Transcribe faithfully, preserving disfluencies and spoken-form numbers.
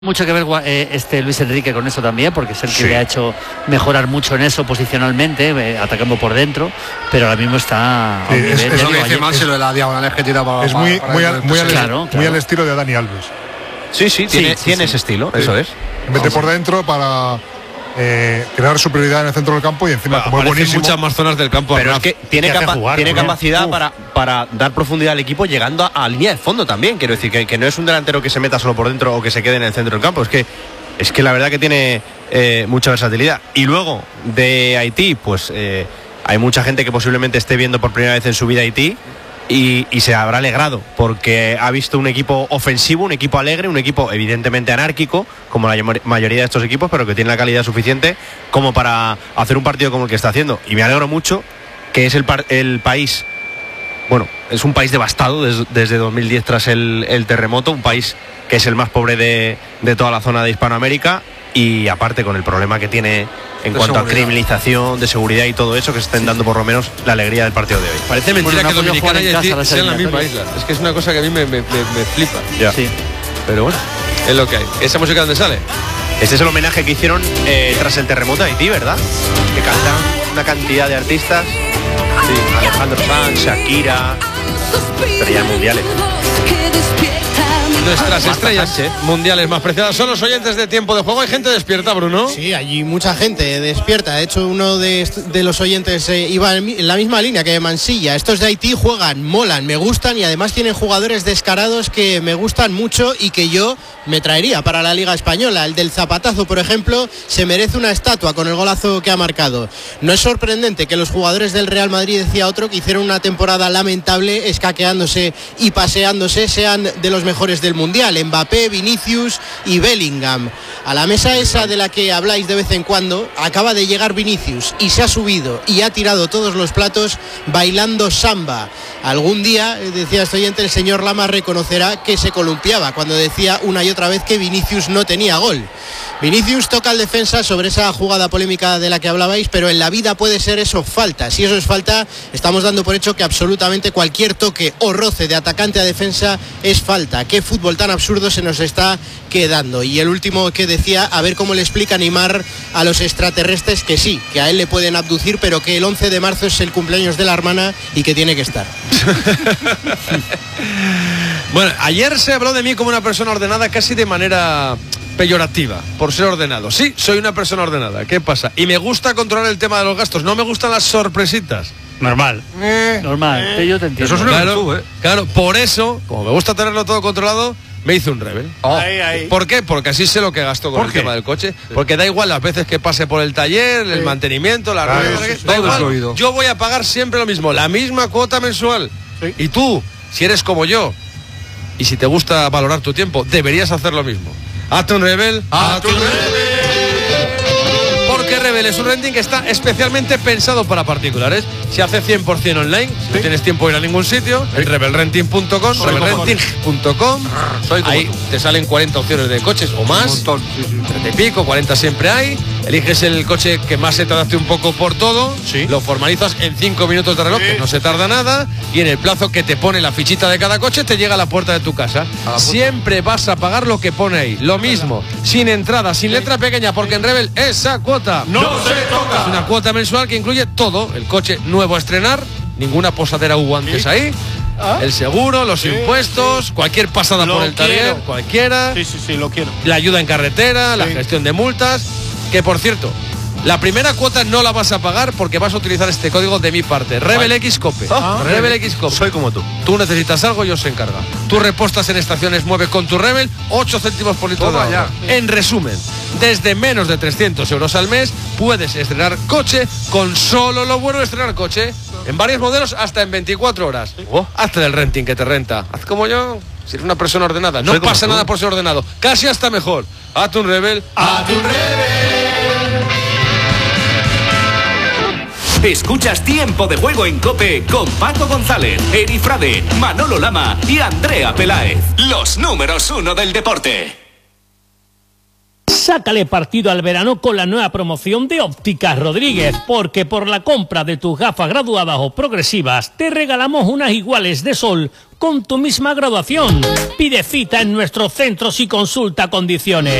Mucho que ver eh, este Luis Enrique con eso también, porque es el que sí. le ha hecho mejorar mucho en eso posicionalmente, eh, atacando por dentro, pero ahora mismo está sí, es, nivel, es lo que digo, dice Marcelo de la diagonal que tira para, es para, muy, para muy, para al, muy, al, claro, muy claro. al estilo de Dani Alves. Sí, sí, tiene, sí, tiene sí, ese estilo, sí. eso es. Mete por dentro para eh, crear superioridad en el centro del campo y encima bueno, como es buenísimo. muchas más zonas del campo. Pero es que tiene, que capa jugar, tiene ¿no? capacidad Uf. para, para dar profundidad al equipo llegando a, a línea de fondo también. Quiero decir que, que no es un delantero que se meta solo por dentro o que se quede en el centro del campo. Es que es que la verdad que tiene eh, mucha versatilidad. Y luego de Haití, pues eh, hay mucha gente que posiblemente esté viendo por primera vez en su vida Haití y, y se habrá alegrado porque ha visto un equipo ofensivo, un equipo alegre, un equipo evidentemente anárquico, como la mayoría de estos equipos, pero que tiene la calidad suficiente como para hacer un partido como el que está haciendo. Y me alegro mucho que es el, par el país, bueno, es un país devastado des desde dos mil diez tras el, el terremoto, un país que es el más pobre de, de toda la zona de Hispanoamérica y aparte con el problema que tiene en de cuanto seguridad. a criminalización, de seguridad y todo eso, que se estén dando por lo menos la alegría del partido de hoy. Parece mentira Bueno, que no ha podido Dominicana y jugar en Haití casa las sean la misma eliminatorias. isla. Es que es una cosa que a mí me, me, me, me flipa. Ya. Sí. Pero bueno, es lo que hay. ¿Esa música dónde sale? Este es el homenaje que hicieron eh, tras el terremoto de Haití, ¿verdad? Que cantan una cantidad de artistas. Sí, Alejandro Sanz, Shakira, estrellas mundiales. Nuestras Marta estrellas Sánchez. mundiales más preciadas son los oyentes de Tiempo de Juego. Hay gente despierta, Bruno. Sí, allí mucha gente despierta. De hecho, uno de, de los oyentes eh, iba en, en la misma línea que Mansilla. Estos de Haití juegan, molan, me gustan y además tienen jugadores descarados que me gustan mucho y que yo me traería para la Liga Española. El del zapatazo, por ejemplo, se merece una estatua con el golazo que ha marcado. No es sorprendente que los jugadores del Real Madrid, decía otro, que hicieron una temporada lamentable, escaqueándose y paseándose, sean de los mejores del Mundial. Mbappé, Vinicius y Bellingham. A la mesa esa de la que habláis de vez en cuando, acaba de llegar Vinicius y se ha subido y ha tirado todos los platos bailando samba. Algún día, decía este oyente, el señor Lama reconocerá que se columpiaba cuando decía una y otra vez que Vinicius no tenía gol. Vinicius toca al defensa sobre esa jugada polémica de la que hablabais, pero en la vida puede ser eso falta. Si eso es falta, estamos dando por hecho que absolutamente cualquier toque o roce de atacante a defensa es falta. Qué fútbol tan absurdo se nos está quedando. Y el último que decía, a ver cómo le explica Neymar a los extraterrestres que sí, que a él le pueden abducir, pero que el once de marzo es el cumpleaños de la hermana y que tiene que estar. Bueno, ayer se habló de mí como una persona ordenada casi de manera peyorativa, por ser ordenado. Sí, soy una persona ordenada. ¿Qué pasa? Y me gusta controlar el tema de los gastos. No me gustan las sorpresitas. Normal. Eh, Normal. eh, Yo te entiendo. Eso es una Claro, virtud, ¿eh? claro, por eso, como me gusta tenerlo todo controlado, me hice un Rebel. Oh. Ahí, ahí. ¿Por qué? Porque así sé lo que gasto con ¿Por el qué? tema del coche. Porque da igual las veces que pase por el taller, el mantenimiento, la Claro, rueda, sí, da sí, todo igual. es oído. Yo voy a pagar siempre lo mismo, la misma cuota mensual. Sí. Y tú, si eres como yo, y si te gusta valorar tu tiempo, deberías hacer lo mismo. Hazte un Rebel. ¡A tu Rebel! Porque Rebel es un renting que está especialmente pensado para particulares. Se hace cien por cien online, si no tienes tiempo de ir a ningún sitio, en rebel renting punto com, Soy rebel como renting punto com. Soy como Ahí tú. te salen cuarenta opciones de coches o Un más. montón, sí, sí. treinta y pico, cuarenta siempre hay. Eliges el coche que más se te adapte un poco por todo. Sí. Lo formalizas en cinco minutos de reloj, Sí. que no se tarda nada. Y en el plazo que te pone la fichita de cada coche, te llega a la puerta de tu casa. puerta. Siempre vas a pagar lo que pone ahí. Lo mismo, sin entrada, sin letra pequeña, porque en Rebel esa cuota ¡No se toca! es una cuota mensual que incluye todo. El coche nuevo a estrenar, ninguna posadera hubo antes Sí. ahí. El seguro, los impuestos, cualquier pasada Lo por el taller, quiero. cualquiera. Sí, sí, sí, lo quiero. La ayuda en carretera, la Sí. gestión de multas. Que por cierto, la primera cuota no la vas a pagar porque vas a utilizar este código de mi parte. Rebel X Cope. Ah. Rebel X Cope. Soy como tú. Tú necesitas algo y os encarga. Tú repostas en estaciones Mueve con tu Rebel, ocho céntimos por litro de Toma agua. En resumen, desde menos de trescientos euros al mes puedes estrenar coche con solo lo bueno de estrenar coche. En varios modelos hasta en veinticuatro horas. Oh. Hazte del renting que te renta. Haz como yo. Si eres una persona ordenada. No Soy como pasa tú. nada por ser ordenado. Casi hasta mejor. Hazte un Rebel. ¡A tu Rebel! Escuchas Tiempo de Juego en COPE con Paco González, Eri Frade, Manolo Lama y Andrea Peláez. Los números uno del deporte. Sácale partido al verano con la nueva promoción de Ópticas Rodríguez, porque por la compra de tus gafas graduadas o progresivas te regalamos unas iguales de sol con tu misma graduación. Pide cita en nuestros centros y consulta condiciones.